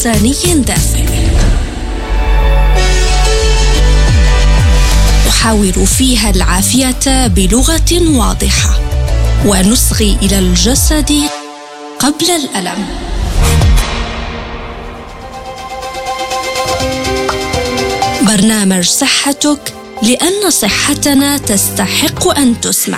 إنساني دافئ. نحاور فيها العافية بلغة واضحة ونصغي إلى الجسد قبل الألم. برنامج صحتك، لأن صحتنا تستحق أن تسمع.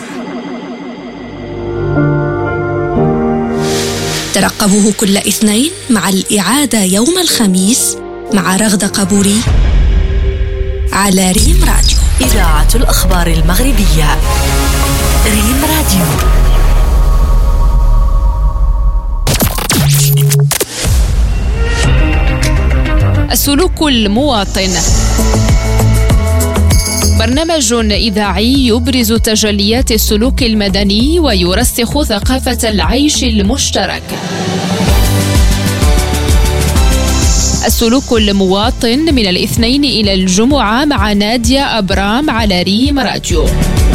ترقبوه كل اثنين مع الإعادة يوم الخميس مع رغدة قبوري على ريم راديو، إذاعة الأخبار المغربية. ريم راديو. السلوك المواطن، برنامج إذاعي يبرز تجليات السلوك المدني ويرسخ ثقافة العيش المشترك. السلوك المواطن من الاثنين إلى الجمعة مع نادية أبرام على ريم راديو.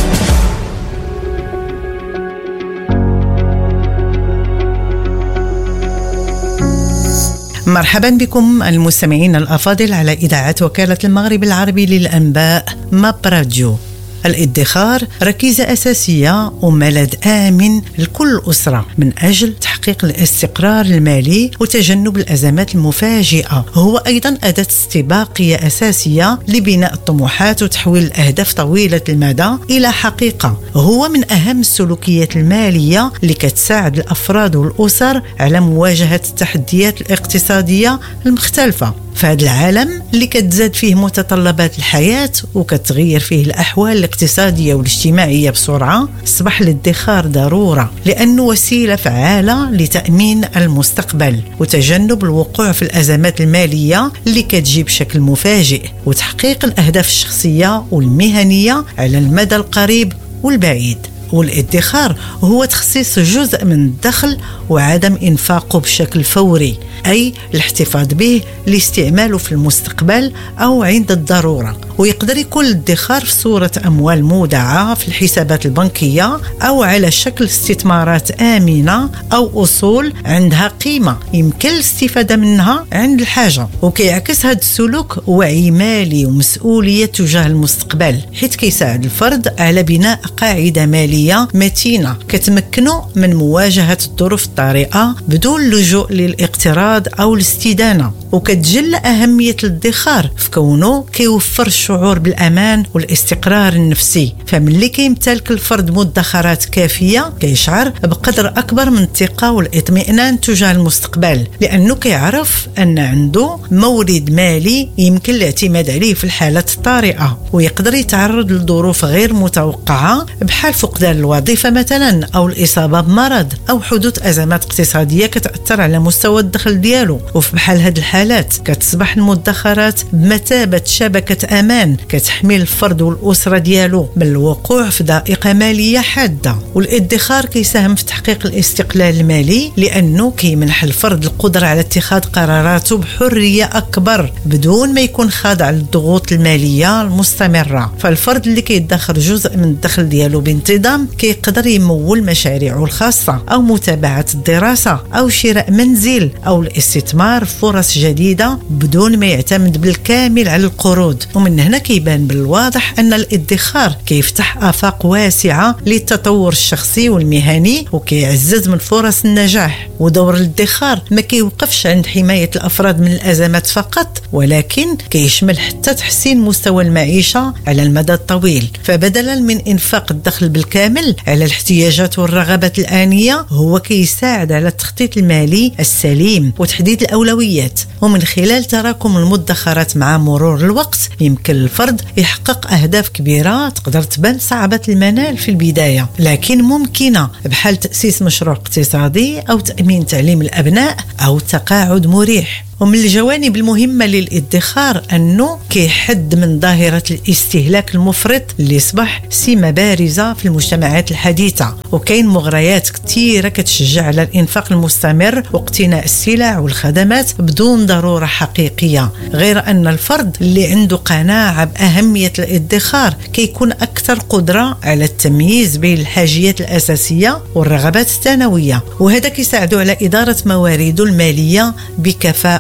مرحبا بكم المستمعين الأفاضل على إذاعة وكالة المغرب العربي للأنباء ماب راديو. الادخار ركيزة أساسية وملاذ آمن لكل أسرة من أجل تحقيق الاستقرار المالي وتجنب الأزمات المفاجئة. هو أيضا أداة استباقية أساسية لبناء الطموحات وتحويل الأهداف طويلة المدى إلى حقيقة. هو من أهم السلوكيات المالية اللي كتساعد الأفراد والأسر على مواجهة التحديات الاقتصادية المختلفة في هذا العالم اللي كتزاد فيه متطلبات الحياة وكتغير فيه الأحوال الاقتصادية والاجتماعية بسرعة. أصبح الادخار ضرورة لأنه وسيلة فعالة لتأمين المستقبل وتجنب الوقوع في الأزمات المالية اللي كتجي بشكل مفاجئ، وتحقيق الأهداف الشخصية والمهنية على المدى القريب والبعيد. والادخار هو تخصيص جزء من الدخل وعدم إنفاقه بشكل فوري، أي الاحتفاظ به لاستعماله في المستقبل أو عند الضرورة. ويقدر يكون الادخار في صورة أموال مودعة في الحسابات البنكية أو على شكل استثمارات آمنة أو أصول عندها قيمة يمكن الاستفادة منها عند الحاجة. وكيعكس هذا السلوك وعي مالي ومسؤولية تجاه المستقبل، حيث كيساعد الفرد على بناء قاعدة مالية متينة كتمكنه من مواجهة الظروف الطارئة بدون اللجوء للاقتراض أو الاستدانة. وكتجل أهمية الادخار في كونه كيوفر الشعور بالأمان والاستقرار النفسي. فملي كيمتلك الفرد مدخرات كافية كيشعر بقدر أكبر من الثقة والاطمئنان تجاه المستقبل، لأنه كيعرف أن عنده مورد مالي يمكن الاعتماد عليه في الحالات الطارئة، ويقدر يتعرض لظروف غير متوقعة بحال فقدان الوظيفة مثلا أو الإصابة بمرض أو حدوث أزمات اقتصادية كتأثر على مستوى الدخل ديالو. وفي بحال هذه الحالات كتصبح المدخرات بمثابة شبكة أمان كتحمي الفرد والأسرة ديالو من الوقوع في ضائقة مالية حادة. والادخار كيساهم في تحقيق الاستقلال المالي لأنه كيمنح الفرد القدرة على اتخاذ قراراته بحرية أكبر بدون ما يكون خاضع للضغوط المالية المستمرة. فالفرد اللي كيدخر جزء من الدخل ديالو بانتظام كيقدر يمول مشاريعه الخاصة أو متابعة الدراسة أو شراء منزل أو الاستثمار في فرص جديدة بدون ما يعتمد بالكامل على القروض. ومن هنا كيبان بالواضح أن الادخار كيفتح آفاق واسعة للتطور الشخصي والمهني وكيعزز من فرص النجاح. ودور الادخار ما كيوقفش عند حماية الأفراد من الأزمات فقط، ولكن كيشمل حتى تحسين مستوى المعيشة على المدى الطويل. فبدلا من إنفاق الدخل بالكامل على الاحتياجات والرغبات الآنية، هو كيساعد على التخطيط المالي السليم وتحديد الأولويات. ومن خلال تراكم المدخرات مع مرور الوقت يمكن الفرد يحقق أهداف كبيرة تقدر تبان صعبة المنال في البداية، لكن ممكنة، بحال تأسيس مشروع اقتصادي أو تأمين تعليم الأبناء أو تقاعد مريح. ومن الجوانب المهمة للادخار أنه كيحد من ظاهرة الاستهلاك المفرط اللي يصبح سمة بارزة في المجتمعات الحديثة. وكاين مغريات كثيرة كتشجع على الإنفاق المستمر واقتناء السلع والخدمات بدون ضرورة حقيقية، غير أن الفرد اللي عنده قناعة بأهمية الادخار كيكون أكثر قدرة على التمييز بين الحاجيات الأساسية والرغبات الثانوية، وهذا كيساعده على إدارة موارده المالية بكفاءة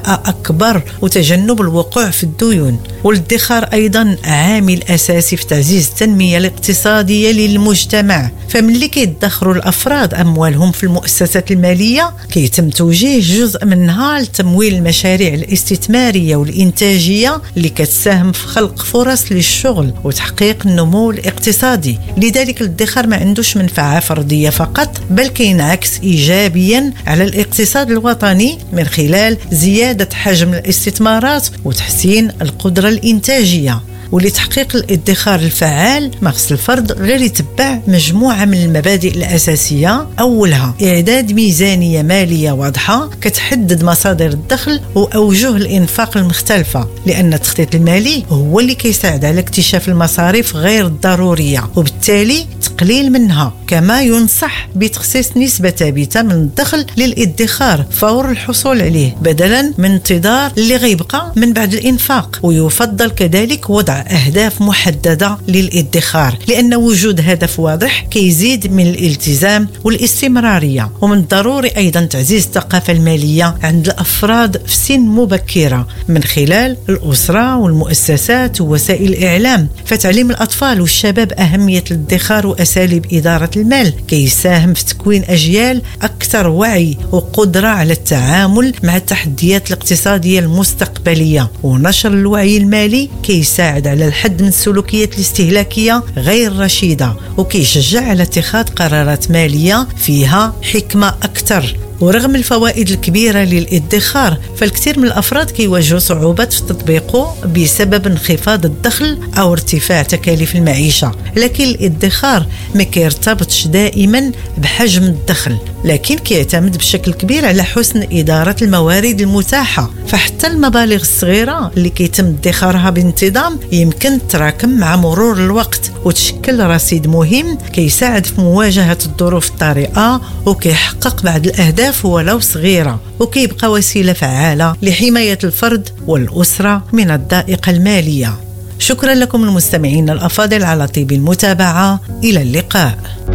كفاءة أكبر وتجنب الوقوع في الديون. والادخار أيضا عامل أساسي في تعزيز التنمية الاقتصادية للمجتمع، فملي كيدخروا الأفراد أموالهم في المؤسسات المالية كيتم توجيه جزء منها لتمويل المشاريع الاستثمارية والإنتاجية اللي كتساهم في خلق فرص للشغل وتحقيق النمو الاقتصادي. لذلك الادخار ما عندوش منفعة فردية فقط، بل كينعكس إيجابيا على الاقتصاد الوطني من خلال زيادة حجم الاستثمارات وتحسين القدرة الإنتاجية. ولتحقيق الادخار الفعال ما خص الفرد غير يتبع مجموعة من المبادئ الأساسية. أولها إعداد ميزانية مالية واضحة كتحدد مصادر الدخل وأوجه الإنفاق المختلفة، لأن التخطيط المالي هو اللي كيساعد على اكتشاف المصاريف غير الضرورية وبالتالي تقليل منها. كما ينصح بتخصيص نسبة ثابتة من الدخل للادخار فور الحصول عليه بدلا من انتظار اللي غيبقى من بعد الإنفاق. ويفضل كذلك وضع أهداف محددة للادخار، لأن وجود هدف واضح كيزيد من الالتزام والاستمرارية. ومن الضروري أيضا تعزيز الثقافة المالية عند الأفراد في سن مبكرة من خلال الأسرة والمؤسسات ووسائل الإعلام، فتعليم الأطفال والشباب أهمية الادخار وأساليب إدارة المال كيساهم في تكوين أجيال أكثر وعي وقدرة على التعامل مع التحديات الاقتصادية المستقبلية. ونشر الوعي المالي كيساعد على الحد من السلوكيات الاستهلاكية غير رشيدة وكيشجع على اتخاذ قرارات مالية فيها حكمة أكثر. ورغم الفوائد الكبيرة للادخار فالكثير من الأفراد كيواجهوا صعوبات في تطبيقه بسبب انخفاض الدخل أو ارتفاع تكاليف المعيشة. لكن الادخار ما كيرتبطش دائما بحجم الدخل، لكن كيعتمد بشكل كبير على حسن إدارة الموارد المتاحة. فحتى المبالغ الصغيرة اللي كيتم ادخارها بانتظام يمكن تراكم مع مرور الوقت وتشكل رصيد مهم كيساعد في مواجهة الظروف الطارئة وكيحقق بعض الأهداف ولو صغيرة، وكيبقى وسيلة فعالة لحماية الفرد والأسرة من الضائقة المالية. شكرا لكم المستمعين الأفاضل على طيب المتابعة. إلى اللقاء.